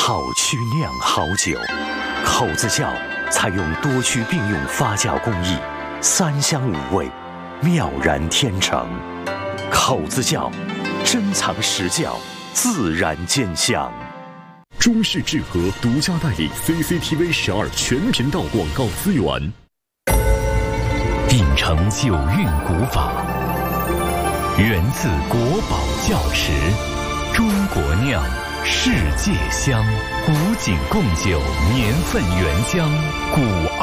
好曲酿好酒，口子窖采用多区并用发酵工艺，3香5味，妙然天成。口子窖，珍藏实窖，自然见香。 中式制和独家代理 CCTV 12全频道广告资源。 秉承九韵古法，源自国宝窖池，中国酿，世界香，古井贡酒，年份原浆，古